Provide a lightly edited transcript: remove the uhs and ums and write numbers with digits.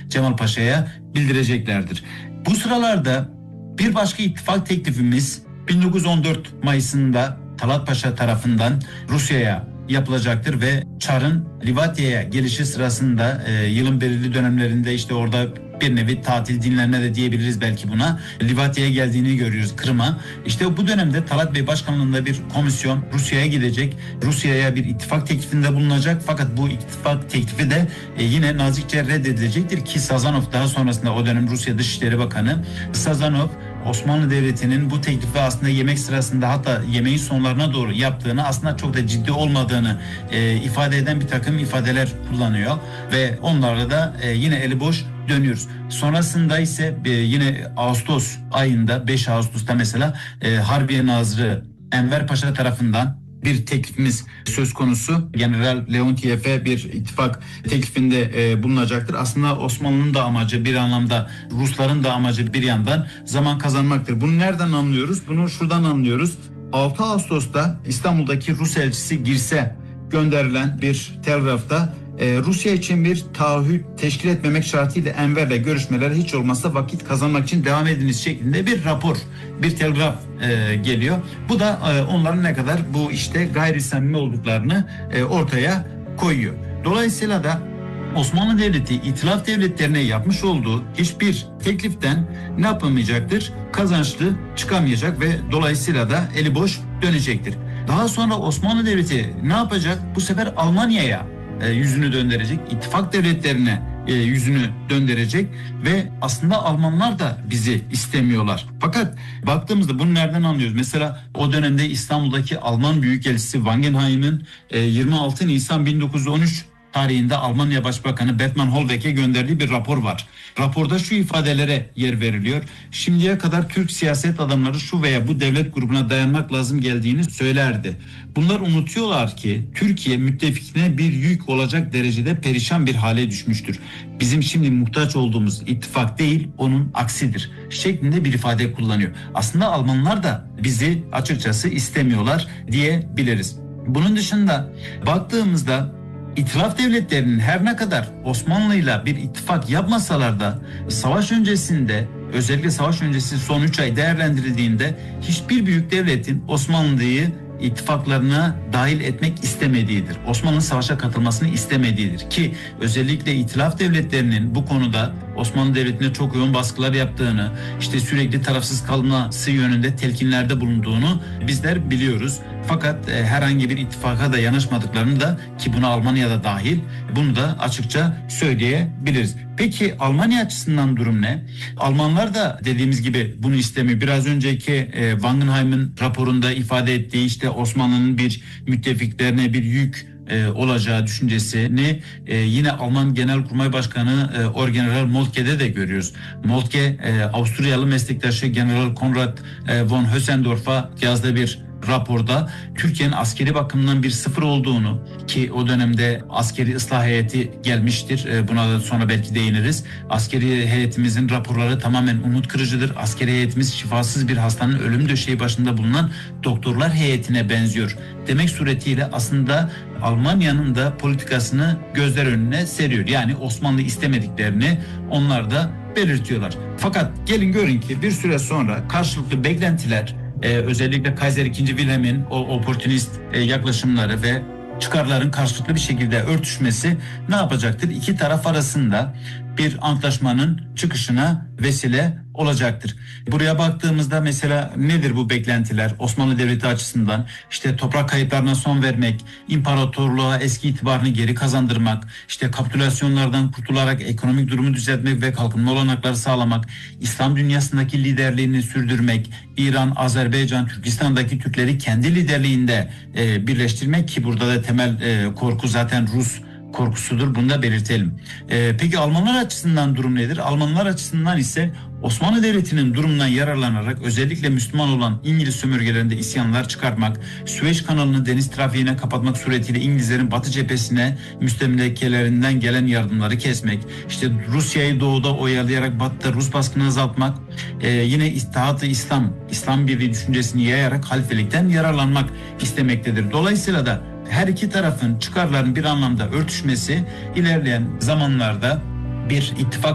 Cemal Paşa'ya bildireceklerdir. Bu sıralarda bir başka ittifak teklifimiz 1914 Mayıs'ında Talat Paşa tarafından Rusya'ya yapılacaktır ve Çar'ın Livatya'ya gelişi sırasında yılın belirli dönemlerinde işte orada bir nevi tatil dinlenme de diyebiliriz belki buna. Livatya'ya geldiğini görüyoruz, Kırım'a. İşte bu dönemde Talat Bey başkanlığında bir komisyon Rusya'ya gidecek. Rusya'ya bir ittifak teklifinde bulunacak. Fakat bu ittifak teklifi de yine nazikçe reddedilecektir ki Sazanov daha sonrasında o dönem Rusya Dışişleri Bakanı Sazanov Osmanlı Devleti'nin bu teklifi aslında yemek sırasında hatta yemeğin sonlarına doğru yaptığını aslında çok da ciddi olmadığını ifade eden bir takım ifadeler kullanıyor ve onlarla da yine eli boş dönüyoruz. Sonrasında ise yine Ağustos ayında 5 Ağustos'ta mesela Harbiye Nazırı Enver Paşa tarafından bir teklifimiz söz konusu. General Leontiev'e bir ittifak teklifinde bulunacaktır. Aslında Osmanlı'nın da amacı bir anlamda Rusların da amacı bir yandan zaman kazanmaktır. Bunu nereden anlıyoruz? Bunu şuradan anlıyoruz. 6 Ağustos'ta İstanbul'daki Rus elçisi Girs'e gönderilen bir telgrafta Rusya için bir taahhüt teşkil etmemek şartıyla Enver'le görüşmelere hiç olmazsa vakit kazanmak için devam ediniz şeklinde bir rapor, bir telgraf geliyor. Bu da onların ne kadar bu işte gayri samimi olduklarını ortaya koyuyor. Dolayısıyla da Osmanlı Devleti İtilaf devletlerine yapmış olduğu hiçbir tekliften ne yapamayacaktır? Kazançlı çıkamayacak ve dolayısıyla da eli boş dönecektir. Daha sonra Osmanlı Devleti ne yapacak? Bu sefer Almanya'ya yüzünü döndürecek, ittifak devletlerine yüzünü döndürecek ve aslında Almanlar da bizi istemiyorlar. Fakat baktığımızda bunu nereden anlıyoruz? Mesela o dönemde İstanbul'daki Alman Büyükelçisi Wangenheim'in 26 Nisan 1913 tarihinde Almanya Başbakanı Bethmann Hollweg'e gönderdiği bir rapor var. Raporda şu ifadelere yer veriliyor. Şimdiye kadar Türk siyaset adamları şu veya bu devlet grubuna dayanmak lazım geldiğini söylerdi. Bunlar unutuyorlar ki Türkiye müttefikine bir yük olacak derecede perişan bir hale düşmüştür. Bizim şimdi muhtaç olduğumuz ittifak değil, onun aksidir şeklinde bir ifade kullanıyor. Aslında Almanlar da bizi açıkçası istemiyorlar diyebiliriz. Bunun dışında baktığımızda İtilaf devletlerinin her ne kadar Osmanlı'yla bir ittifak yapmasalar da savaş öncesinde, özellikle savaş öncesi son 3 ay değerlendirildiğinde hiçbir büyük devletin Osmanlı'yı ittifaklarına dahil etmek istemediğidir. Osmanlı'nın savaşa katılmasını istemediğidir ki özellikle İtilaf devletlerinin bu konuda Osmanlı Devleti'ne çok yoğun baskılar yaptığını, işte sürekli tarafsız kalması yönünde telkinlerde bulunduğunu bizler biliyoruz. Fakat herhangi bir ittifaka da yanaşmadıklarını da ki buna Almanya da dahil bunu da açıkça söyleyebiliriz. Peki Almanya açısından durum ne? Almanlar da dediğimiz gibi bunu istemiyor. Biraz önceki Wangenheim'in raporunda ifade ettiği işte Osmanlı'nın bir müttefiklerine bir yük olacağı düşüncesini yine Alman Genelkurmay Başkanı Orgeneral Moltke'de de görüyoruz. Moltke Avusturyalı meslektaşı General Konrad von Hössendorf'a yazdığı bir raporda Türkiye'nin askeri bakımından bir sıfır olduğunu ki o dönemde askeri ıslah heyeti gelmiştir. Buna da sonra belki değiniriz. Askeri heyetimizin raporları tamamen umut kırıcıdır. Askeri heyetimiz şifasız bir hastanın ölüm döşeği başında bulunan doktorlar heyetine benziyor demek suretiyle aslında Almanya'nın da politikasını gözler önüne seriyor. Yani Osmanlı istemediklerini onlar da belirtiyorlar. Fakat gelin görün ki bir süre sonra karşılıklı beklentiler özellikle Kaiser II. Wilhelm'in o oportunist yaklaşımları ve çıkarların karşılıklı bir şekilde örtüşmesi ne yapacaktır? İki taraf arasında bir antlaşmanın çıkışına vesile olacaktır. Buraya baktığımızda mesela nedir bu beklentiler Osmanlı Devleti açısından? İşte toprak kayıplarına son vermek, imparatorluğa eski itibarını geri kazandırmak, işte kapitülasyonlardan kurtularak ekonomik durumu düzeltmek ve kalkınma olanakları sağlamak, İslam dünyasındaki liderliğini sürdürmek, İran, Azerbaycan, Türkistan'daki Türkleri kendi liderliğinde birleştirmek ki burada da temel korku zaten Rus korkusudur. Bunu da belirtelim. Peki Almanlar açısından durum nedir? Almanlar açısından ise Osmanlı Devleti'nin durumundan yararlanarak özellikle Müslüman olan İngiliz sömürgelerinde isyanlar çıkartmak, Süveyş kanalını deniz trafiğine kapatmak suretiyle İngilizlerin Batı cephesine müstemlekelerinden gelen yardımları kesmek, işte Rusya'yı doğuda oyalayarak Batı'da Rus baskını azaltmak, yine İttihat-ı İslam Birliği düşüncesini yayarak halifelikten yararlanmak istemektedir. Dolayısıyla da her iki tarafın çıkarlarının bir anlamda örtüşmesi ilerleyen zamanlarda bir ittifak